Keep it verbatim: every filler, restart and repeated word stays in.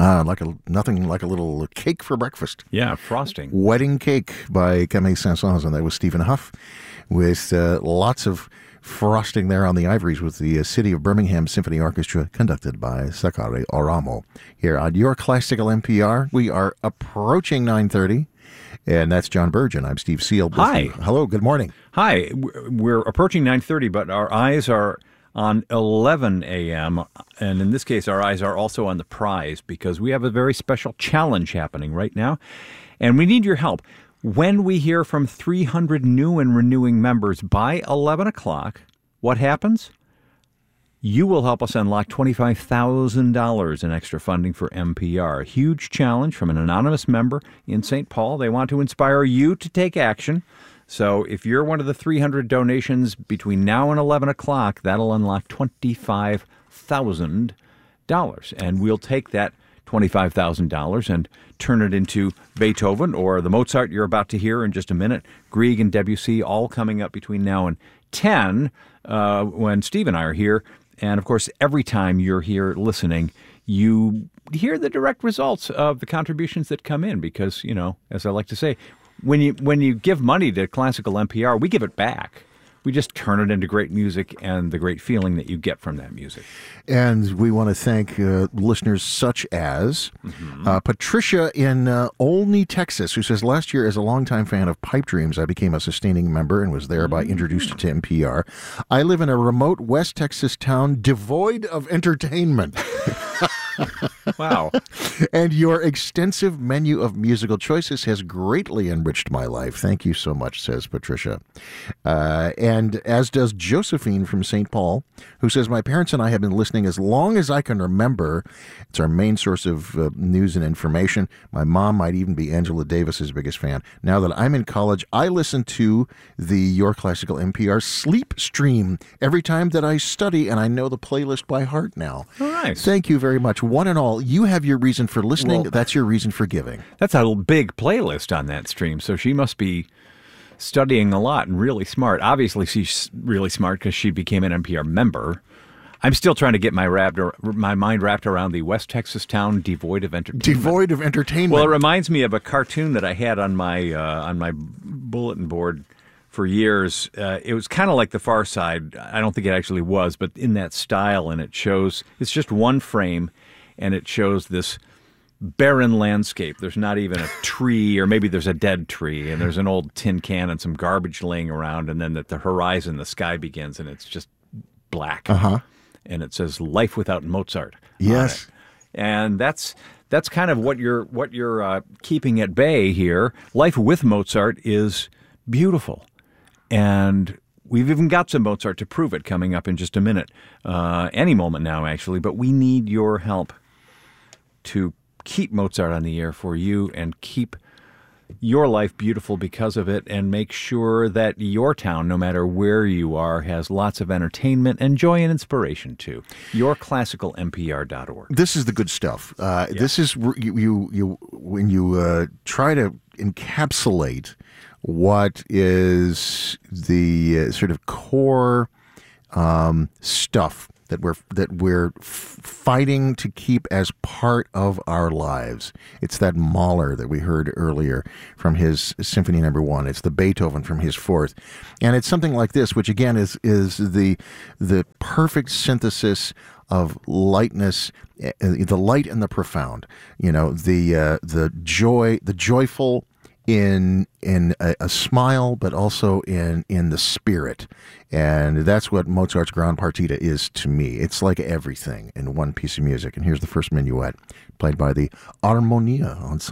Uh, like a nothing like a little cake for breakfast. Yeah, frosting. Wedding Cake by Camille Saint-Saëns, and that was Stephen Huff with uh, lots of frosting there on the ivories with the uh, City of Birmingham Symphony Orchestra conducted by Sakari Oramo. Here on Your Classical N P R, we are approaching nine thirty, and that's John Burgeon. I'm Steve Seal. Hi. Hello, good morning. Hi. We're approaching nine thirty, but our eyes are on eleven a.m., and in this case, our eyes are also on the prize because we have a very special challenge happening right now, and we need your help. When we hear from three hundred new and renewing members by eleven o'clock, what happens? You will help us unlock twenty-five thousand dollars in extra funding for N P R. A huge challenge from an anonymous member in Saint Paul. They want to inspire you to take action. So if you're one of the three hundred donations between now and eleven o'clock, that'll unlock twenty-five thousand dollars. And we'll take that twenty-five thousand dollars and turn it into Beethoven or the Mozart you're about to hear in just a minute, Grieg and Debussy, all coming up between now and ten uh, when Steve and I are here. And, of course, every time you're here listening, you hear the direct results of the contributions that come in because, you know, as I like to say, When you when you give money to Classical N P R, we give it back. We just turn it into great music and the great feeling that you get from that music. And we want to thank uh, listeners such as mm-hmm. uh, Patricia in uh, Olney, Texas, who says, last year, as a longtime fan of Pipe Dreams, I became a sustaining member and was thereby mm-hmm. introduced to N P R. I live in a remote West Texas town devoid of entertainment. Wow. And your extensive menu of musical choices has greatly enriched my life. Thank you so much, says Patricia. Uh, and as does Josephine from Saint Paul, who says, my parents and I have been listening as long as I can remember. It's our main source of uh, news and information. My mom might even be Angela Davis's biggest fan. Now that I'm in college, I listen to the Your Classical N P R sleep stream every time that I study, and I know the playlist by heart now. Oh, nice. Thank you very much. One and all, you have your reason for listening. Well, that's your reason for giving. That's a big playlist on that stream, so she must be studying a lot and really smart. Obviously, she's really smart because she became an N P R member. I'm still trying to get my wrapped, my mind wrapped around the West Texas town devoid of entertainment. Devoid of entertainment. Well, it reminds me of a cartoon that I had on my uh, on my bulletin board for years. Uh, it was kind of like The Far Side. I don't think it actually was, but in that style, and it shows, it's just one frame, and it shows this barren landscape. There's not even a tree, or maybe there's a dead tree, and there's an old tin can and some garbage laying around, and then at the horizon, the sky begins, and it's just black. Uh-huh. And it says "Life Without Mozart." Yes, and that's that's kind of what you're what you're uh, keeping at bay here. Life with Mozart is beautiful, and we've even got some Mozart to prove it coming up in just a minute, uh, any moment now, actually. But we need your help to keep Mozart on the air for you and keep your life beautiful because of it, and make sure that your town, no matter where you are, has lots of entertainment and joy and inspiration too. your classical N P R dot org. This is the good stuff. Uh, yeah. This is you, you, you when you uh, try to encapsulate what is the uh, sort of core um, stuff that we're that we're f- fighting to keep as part of our lives. It's that Mahler that we heard earlier from his Symphony Number One. It's the Beethoven from his Fourth, and it's something like this, which again is is the the perfect synthesis of lightness, uh, the light and the profound. You know, the uh, the joy, the joyful in in a, a smile, but also in in the spirit. And that's what Mozart's Grand Partita is to me. It's like everything in one piece of music. And here's the first minuet, played by the Armonia Ensemble.